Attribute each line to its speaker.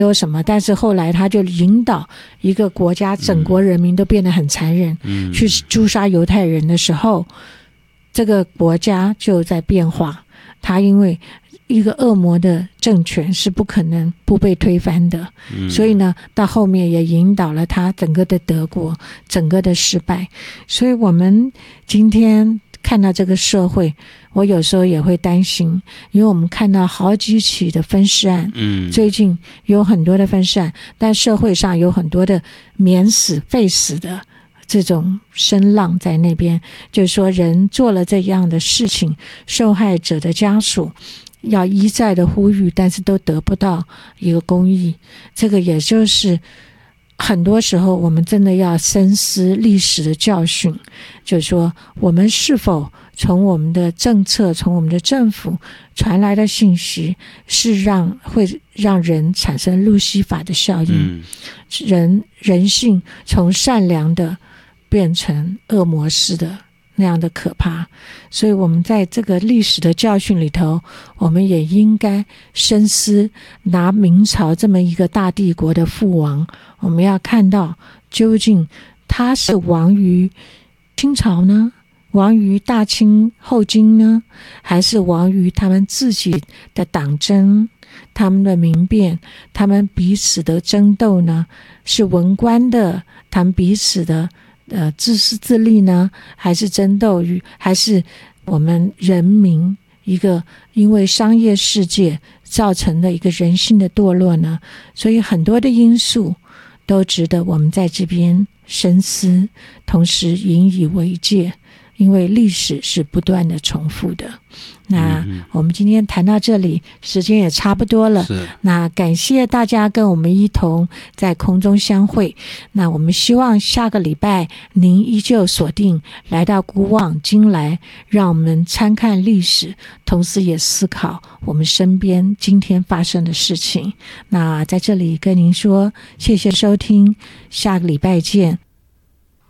Speaker 1: 有什么，但是后来他就引导一个国家整国人民都变得很残忍，去诛杀犹太人的时候，这个国家就在变化。他因为一个恶魔的政权是不可能不被推翻的，所以呢到后面也引导了他整个的德国整个的失败。所以我们今天看到这个社会，我有时候也会担心，因为我们看到好几起的分尸案，最近有很多的分尸案，但社会上有很多的免死废死的这种声浪在那边，就是说人做了这样的事情，受害者的家属要一再的呼吁，但是都得不到一个公义。这个也就是很多时候我们真的要深思历史的教训，就是说我们是否从我们的政策，从我们的政府传来的信息是会让人产生路西法的效应，人性从善良的变成恶魔式的那样的可怕。所以我们在这个历史的教训里头，我们也应该深思，拿明朝这么一个大帝国的父王，我们要看到究竟他是亡于清朝呢，亡于大清后金呢，还是亡于他们自己的党争，他们的民变，他们彼此的争斗呢？是文官的他们彼此的自私自利呢，还是争斗于，还是我们人民一个因为商业世界造成的一个人性的堕落呢？所以很多的因素都值得我们在这边深思，同时引以为戒，因为历史是不断的重复的。那我们今天谈到这里，时间也差不多了。那感谢大家跟我们一同在空中相会。那我们希望下个礼拜您依旧锁定来到古往今来，让我们参看历史，同时也思考我们身边今天发生的事情。那在这里跟您说谢谢收听，下个礼拜见。